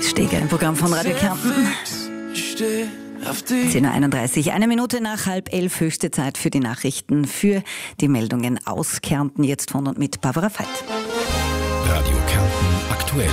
Steger im Programm von Radio Kärnten. 10.31 Uhr, 1 Minute nach 10:30, höchste Zeit für die Nachrichten, für die Meldungen aus Kärnten, jetzt von und mit Barbara Veit. Radio Kärnten aktuell.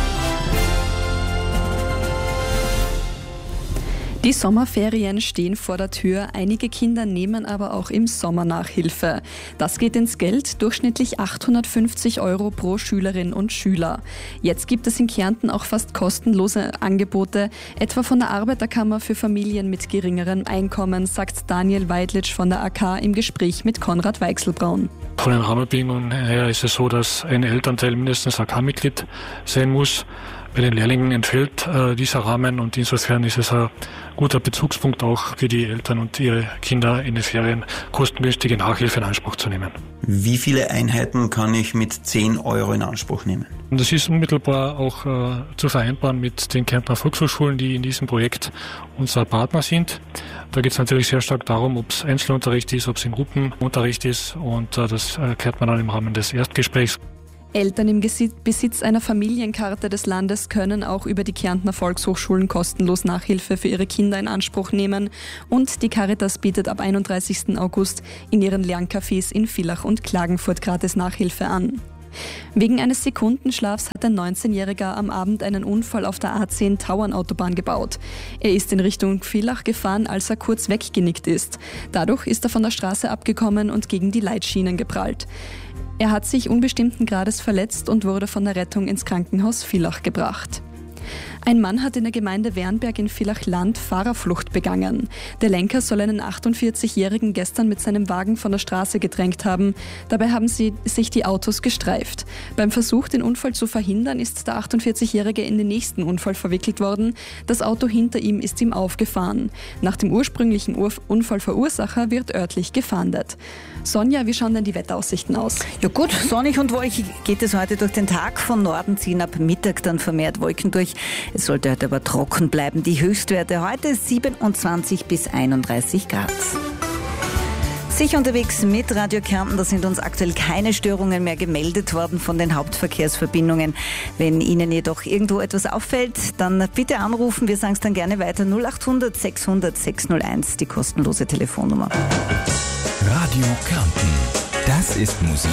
Die Sommerferien stehen vor der Tür, einige Kinder nehmen aber auch im Sommer Nachhilfe. Das geht ins Geld, durchschnittlich 850 € pro Schülerin und Schüler. Jetzt gibt es in Kärnten auch fast kostenlose Angebote, etwa von der Arbeiterkammer für Familien mit geringerem Einkommen, sagt Daniel Weidlitsch von der AK im Gespräch mit Konrad Weichselbraun. Von den Rahmenbedingungen her ist es so, dass ein Elternteil mindestens AK-Mitglied sein muss. Bei den Lehrlingen entfällt dieser Rahmen und insofern ist es ein guter Bezugspunkt auch für die Eltern und ihre Kinder in den Ferien kostengünstige Nachhilfe in Anspruch zu nehmen. Wie viele Einheiten kann ich mit 10 € in Anspruch nehmen? Und das ist unmittelbar auch zu vereinbaren mit den Kärntner Volkshochschulen, die in diesem Projekt unser Partner sind. Da geht es natürlich sehr stark darum, ob es Einzelunterricht ist, ob es in Gruppenunterricht ist und das erklärt man dann im Rahmen des Erstgesprächs. Eltern im Besitz einer Familienkarte des Landes können auch über die Kärntner Volkshochschulen kostenlos Nachhilfe für ihre Kinder in Anspruch nehmen und die Caritas bietet ab 31. August in ihren Lerncafés in Villach und Klagenfurt gratis Nachhilfe an. Wegen eines Sekundenschlafs hat ein 19-Jähriger am Abend einen Unfall auf der A10 Tauernautobahn gebaut. Er ist in Richtung Villach gefahren, als er kurz weggenickt ist. Dadurch ist er von der Straße abgekommen und gegen die Leitschienen geprallt. Er hat sich unbestimmten Grades verletzt und wurde von der Rettung ins Krankenhaus Villach gebracht. Ein Mann hat in der Gemeinde Wernberg in Villach-Land Fahrerflucht begangen. Der Lenker soll einen 48-Jährigen gestern mit seinem Wagen von der Straße gedrängt haben. Dabei haben sich die Autos gestreift. Beim Versuch, den Unfall zu verhindern, ist der 48-Jährige in den nächsten Unfall verwickelt worden. Das Auto hinter ihm ist ihm aufgefahren. Nach dem ursprünglichen Unfallverursacher wird örtlich gefahndet. Sonja, wie schauen denn die Wetteraussichten aus? Ja gut, sonnig und wolkig geht es heute durch den Tag. Von Norden ziehen ab Mittag dann vermehrt Wolken durch. Es sollte heute aber trocken bleiben. Die Höchstwerte heute 27 bis 31 Grad. Sicher unterwegs mit Radio Kärnten, da sind uns aktuell keine Störungen mehr gemeldet worden von den Hauptverkehrsverbindungen. Wenn Ihnen jedoch irgendwo etwas auffällt, dann bitte anrufen. Wir sagen es dann gerne weiter. 0800 600 601, die kostenlose Telefonnummer. Radio Kärnten, das ist Musik.